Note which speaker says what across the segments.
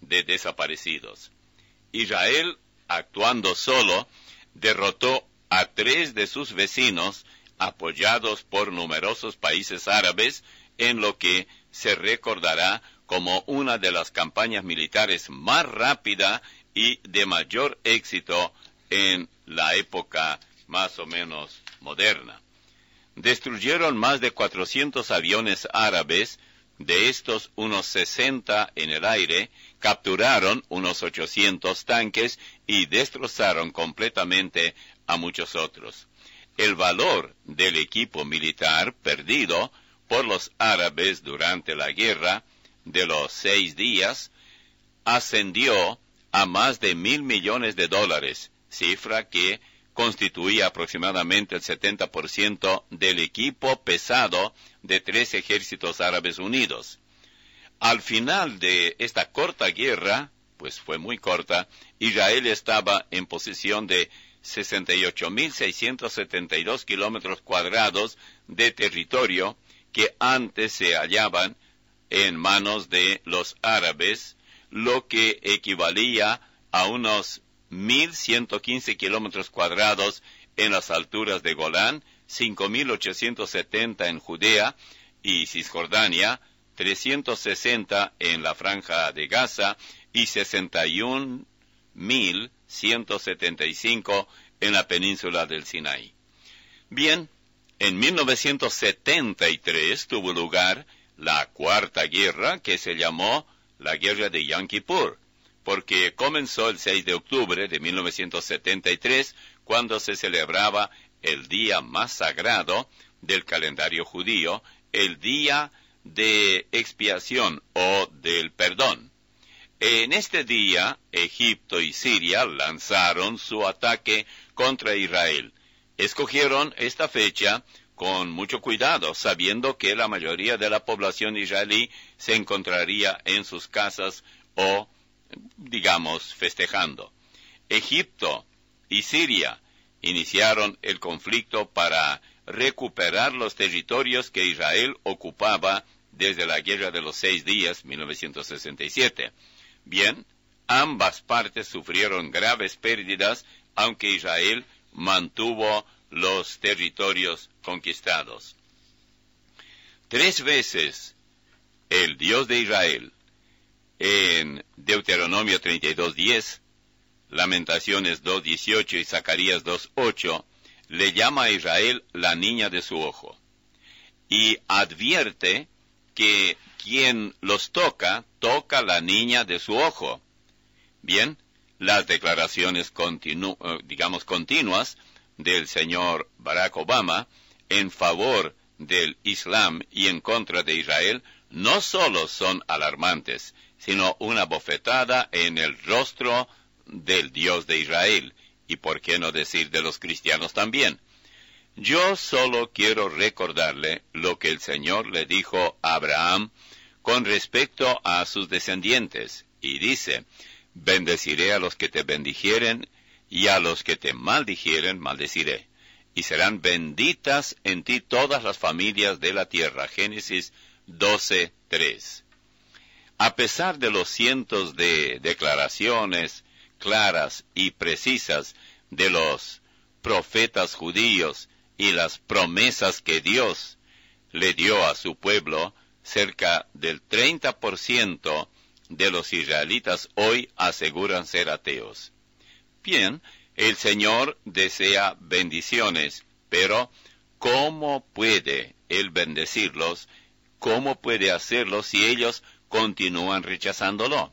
Speaker 1: de desaparecidos. Israel, actuando solo, derrotó a 3 de sus vecinos, apoyados por numerosos países árabes, en lo que se recordará como una de las campañas militares más rápida y de mayor éxito en la época más o menos moderna. Destruyeron más de 400 aviones árabes, de estos unos 60 en el aire, capturaron unos 800 tanques y destrozaron completamente a muchos otros. El valor del equipo militar perdido por los árabes durante la guerra de los 6 días ascendió a más de $1,000 millones, cifra que constituía aproximadamente el 70% del equipo pesado de 3 ejércitos árabes unidos. Al final de esta corta guerra, pues fue muy corta, Israel estaba en posesión de 68.672 kilómetros cuadrados de territorio que antes se hallaban en manos de los árabes, lo que equivalía a unos 1.115 kilómetros cuadrados en las alturas de Golán, 5.870 en Judea y Cisjordania, 360 en la Franja de Gaza y 61.175 en la península del Sinaí. Bien, en 1973 tuvo lugar la Cuarta Guerra, que se llamó la Guerra de Yom Kippur, porque comenzó el 6 de octubre de 1973, cuando se celebraba el día más sagrado del calendario judío, el día de expiación o del perdón. En este día, Egipto y Siria lanzaron su ataque contra Israel. Escogieron esta fecha con mucho cuidado, sabiendo que la mayoría de la población israelí se encontraría en sus casas o, digamos, festejando. Egipto y Siria iniciaron el conflicto para recuperar los territorios que Israel ocupaba desde la Guerra de los 6 días, 1967. Bien, ambas partes sufrieron graves pérdidas, aunque Israel mantuvo los territorios conquistados. 3 veces el Dios de Israel, en Deuteronomio 32:10, Lamentaciones 2:18 y Zacarías 2:8, le llama a Israel la niña de su ojo, y advierte que quien los toca la niña de su ojo. Bien, las declaraciones continuas del señor Barack Obama en favor del Islam y en contra de Israel no solo son alarmantes, sino una bofetada en el rostro del Dios de Israel, y por qué no decir de los cristianos también. Yo solo quiero recordarle lo que el Señor le dijo a Abraham con respecto a sus descendientes, y dice: bendeciré a los que te bendijeren, y a los que te maldijeren maldeciré, y serán benditas en ti todas las familias de la tierra. Génesis 12:3. A pesar de los cientos de declaraciones claras y precisas de los profetas judíos y las promesas que Dios le dio a su pueblo, cerca del 30% de los israelitas hoy aseguran ser ateos. Bien, el Señor desea bendiciones, pero ¿cómo puede Él bendecirlos? ¿Cómo puede hacerlo si ellos continúan rechazándolo?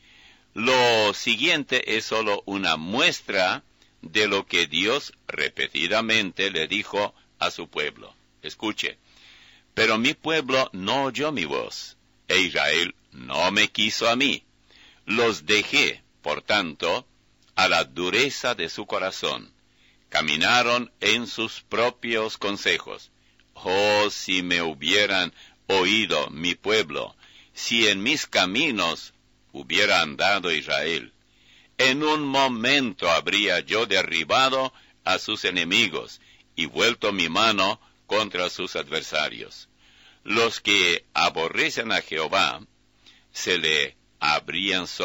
Speaker 1: Lo siguiente es solo una muestra de lo que Dios repetidamente le dijo a su pueblo. Escuche: pero mi pueblo no oyó mi voz, e Israel no me quiso a mí. Los dejé, por tanto, a la dureza de su corazón. Caminaron en sus propios consejos. Oh, si me hubieran oído mi pueblo, si en mis caminos hubiera andado Israel, en un momento habría yo derribado a sus enemigos y vuelto mi mano contra sus adversarios. Los que aborrecen a Jehová se le habrían